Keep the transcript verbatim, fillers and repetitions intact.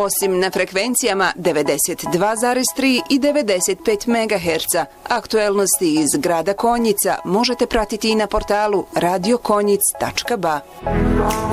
osim na frekvencijama devedeset dva zarez tri i devedeset pet megaherca. Aktuelnosti iz grada Konjica možete pratiti i na portalu radio konjic tačka ba.